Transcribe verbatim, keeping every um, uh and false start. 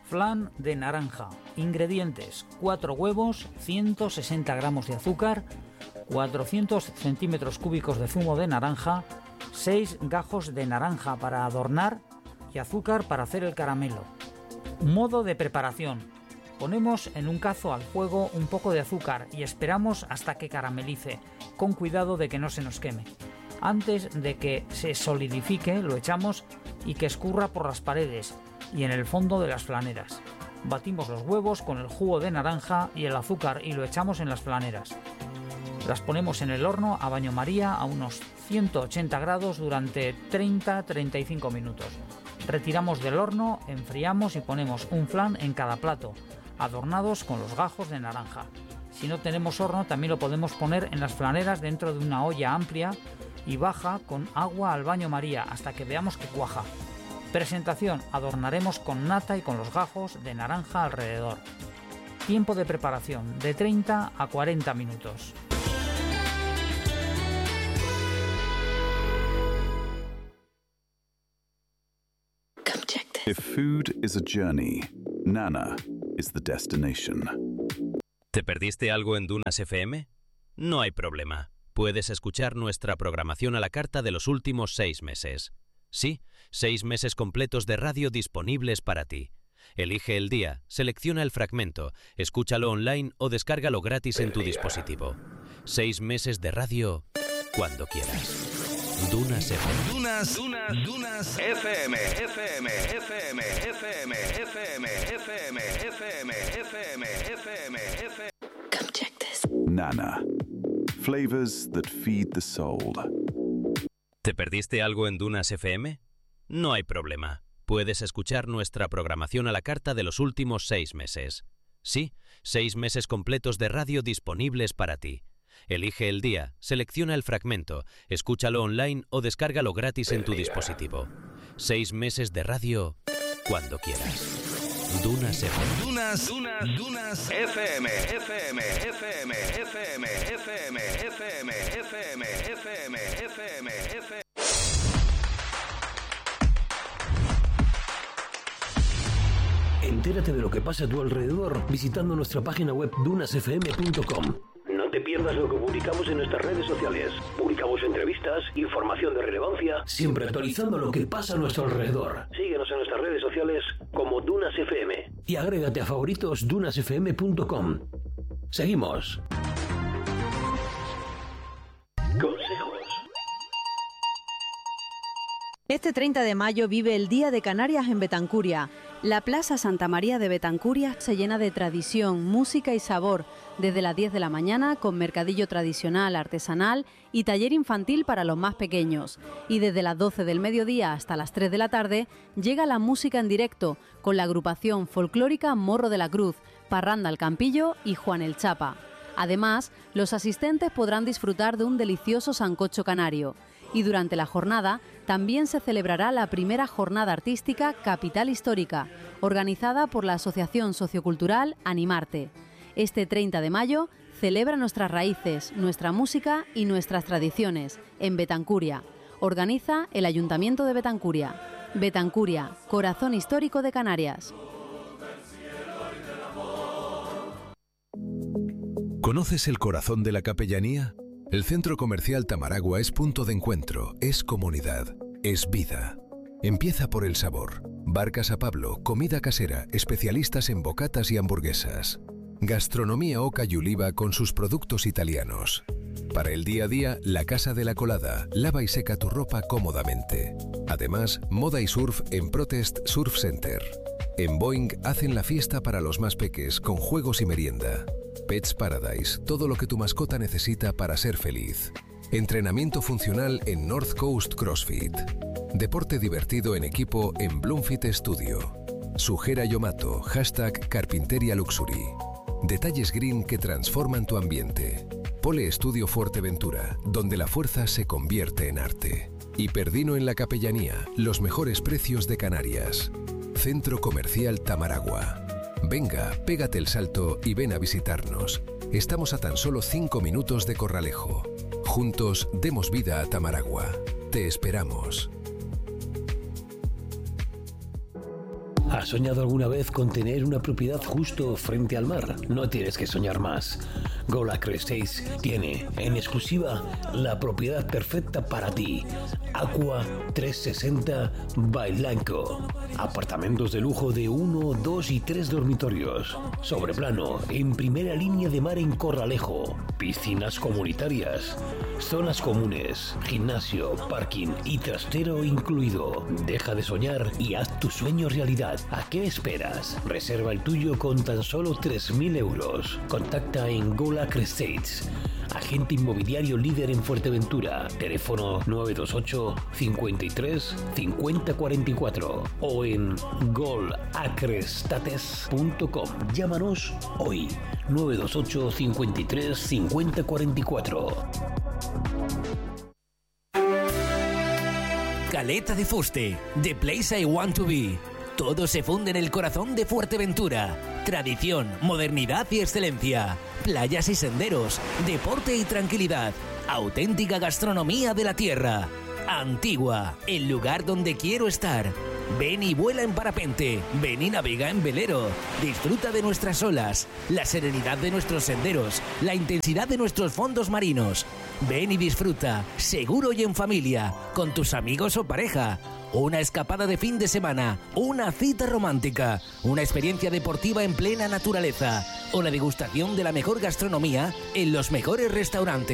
Flan de naranja. Ingredientes: cuatro huevos, ciento sesenta gramos de azúcar, cuatrocientos centímetros cúbicos de zumo de naranja, seis gajos de naranja para adornar y azúcar para hacer el caramelo. Modo de preparación: ponemos en un cazo al fuego un poco de azúcar y esperamos hasta que caramelice, con cuidado de que no se nos queme. Antes de que se solidifique, lo echamos y que escurra por las paredes y en el fondo de las flaneras. Batimos los huevos con el jugo de naranja y el azúcar y lo echamos en las flaneras. Las ponemos en el horno a baño María a unos ciento ochenta grados durante treinta a treinta y cinco minutos. Retiramos del horno, enfriamos y ponemos un flan en cada plato, adornados con los gajos de naranja. Si no tenemos horno, también lo podemos poner en las flaneras dentro de una olla amplia y baja con agua al baño María hasta que veamos que cuaja. Presentación: adornaremos con nata y con los gajos de naranja alrededor. Tiempo de preparación: de treinta a cuarenta minutos. If food is a journey, Nana is the destination. ¿Te perdiste algo en Dunas F M? No hay problema. Puedes escuchar nuestra programación a la carta de los últimos seis meses. Sí, seis meses completos de radio disponibles para ti. Elige el día, selecciona el fragmento, escúchalo online o descárgalo gratis en tu dispositivo. Seis meses de radio cuando quieras. Dunas F M. Dunas, Dunas, Dunas F M, F M, F M, F M, F M, F M, F M, F M, F M, F M. Come check this. Nana. Flavors that feed the soul. ¿Te perdiste algo en Dunas F M? No hay problema. Puedes escuchar nuestra programación a la carta de los últimos seis meses. Sí, seis meses completos de radio disponibles para ti. Elige el día, selecciona el fragmento, escúchalo online o descárgalo gratis en tu dispositivo. Seis meses de radio cuando quieras. Dunas F M. Dunas, Dunas, Dunas F M, F M, F M, F M, F M, F M, F M, F M, F M, F M. Entérate de lo que pasa a tu alrededor visitando nuestra página web dunas f m punto com. No te pierdas lo que publicamos en nuestras redes sociales. Publicamos entrevistas, información de relevancia, siempre actualizando lo que pasa a nuestro alrededor. Síguenos en nuestras redes sociales como Dunas F M y agrégate a favoritos dunas f m punto com. Seguimos. Consejos. Este treinta de mayo vive el Día de Canarias en Betancuria. La Plaza Santa María de Betancuria se llena de tradición, música y sabor, desde las diez de la mañana con mercadillo tradicional, artesanal y taller infantil para los más pequeños. Y desde las doce del mediodía hasta las tres de la tarde llega la música en directo con la agrupación folclórica Morro de la Cruz, Parranda al Campillo y Juan el Chapa. Además, los asistentes podrán disfrutar de un delicioso sancocho canario. Y durante la jornada también se celebrará la primera jornada artística Capital Histórica, organizada por la Asociación Sociocultural Animarte. Este treinta de mayo celebra nuestras raíces, nuestra música y nuestras tradiciones en Betancuria. Organiza el Ayuntamiento de Betancuria. Betancuria, corazón histórico de Canarias. ¿Conoces el corazón de la capellanía? El Centro Comercial Tamaragua es punto de encuentro, es comunidad, es vida. Empieza por el sabor. Bar Casa Pablo, comida casera, especialistas en bocatas y hamburguesas. Gastronomía Oca y Uliva con sus productos italianos. Para el día a día, la Casa de la Colada, lava y seca tu ropa cómodamente. Además, moda y surf en Protest Surf Center. En Boeing hacen la fiesta para los más peques con juegos y merienda. Pets Paradise, todo lo que tu mascota necesita para ser feliz. Entrenamiento funcional en North Coast CrossFit. Deporte divertido en equipo en Bloomfit Studio. Sujera Yomato, hashtag Carpinteria Luxury. Detalles green que transforman tu ambiente. Pole Estudio Fuerteventura, donde la fuerza se convierte en arte. Hiperdino en la Capellanía, los mejores precios de Canarias. Centro Comercial Tamaragua. Venga, pégate el salto y ven a visitarnos. Estamos a tan solo cinco minutos de Corralejo. Juntos demos vida a Tamaragua. Te esperamos. ¿Has soñado alguna vez con tener una propiedad justo frente al mar? No tienes que soñar más. Golacre Estates tiene, en exclusiva, la propiedad perfecta para ti. Aqua trescientos sesenta by Blanco. Apartamentos de lujo de uno, dos y tres dormitorios. Sobreplano, en primera línea de mar en Corralejo. Piscinas comunitarias. Zonas comunes, gimnasio, parking y trastero incluido. Deja de soñar y haz tu sueño realidad. ¿A qué esperas? Reserva el tuyo con tan solo tres mil euros. Contacta en Golacre Estates, agente inmobiliario líder en Fuerteventura. Teléfono nueve dos ocho, cincuenta y tres, cincuenta cuarenta y cuatro o en golacrestates punto com. Llámanos hoy. nueve dos ocho, cincuenta y tres, cincuenta cuarenta y cuatro. Caleta de Fuste, The Place I Want to Be. Todo se funde en el corazón de Fuerteventura. Tradición, modernidad y excelencia. Playas y senderos, deporte y tranquilidad. Auténtica gastronomía de la tierra. Antigua, el lugar donde quiero estar. Ven y vuela en parapente, ven y navega en velero. Disfruta de nuestras olas, la serenidad de nuestros senderos, la intensidad de nuestros fondos marinos. Ven y disfruta, seguro y en familia, con tus amigos o pareja. Una escapada de fin de semana, una cita romántica, una experiencia deportiva en plena naturaleza o la degustación de la mejor gastronomía en los mejores restaurantes.